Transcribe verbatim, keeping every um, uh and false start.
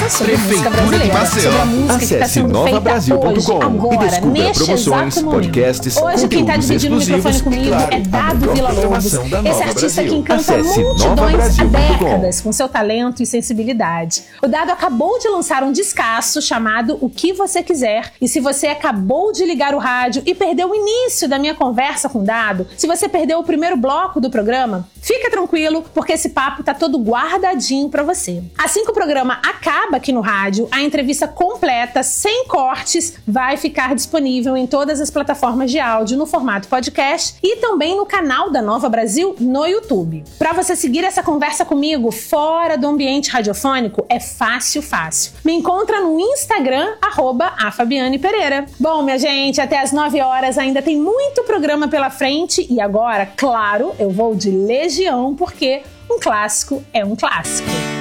conversa sobre música brasileira, sobre a música que está sendo feita hoje, agora, neste exato momento. Hoje quem está dividindo o microfone comigo é Dado Villa-Lobos, esse artista que encanta multidões há décadas com seu talento e sensibilidade. O Dado acabou de lançar um descasso chamado O Que Você Quiser, e se você acabou de ligar o rádio e perdeu o início da minha conversa com o Dado, se você perdeu o primeiro bloco do programa, fica tranquilo, porque esse papo tá todo guardadinho pra você. Assim que o programa acaba aqui no rádio, a entrevista completa, sem cortes, vai ficar disponível em todas as plataformas de áudio no formato podcast e também no canal da Nova Brasil no YouTube. Para você seguir essa conversa comigo fora do ambiente radiofônico, é fácil, fácil. Me encontra no Instagram, arroba a Fabiane Pereira. Bom, minha gente, até às nove horas ainda tem muito programa pela frente e agora, claro, eu vou de Legião, porque um clássico é um clássico.